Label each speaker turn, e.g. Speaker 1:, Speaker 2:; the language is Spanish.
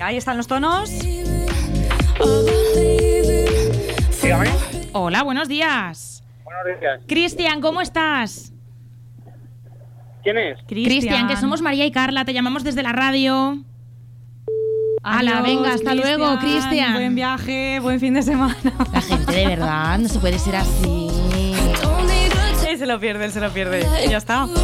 Speaker 1: Venga, ahí están los tonos.
Speaker 2: Dígame.
Speaker 3: Hola, buenos días.
Speaker 2: Buenos días.
Speaker 3: Cristian, ¿cómo estás?
Speaker 2: ¿Quién es?
Speaker 3: Cristian, que somos María y Carla, te llamamos desde la radio. Hala,
Speaker 1: Adiós,
Speaker 3: venga, hasta luego, Cristian.
Speaker 1: Buen viaje, buen fin de semana.
Speaker 3: La gente de verdad, no se puede ser así.
Speaker 1: Él se lo pierde, Y ya está.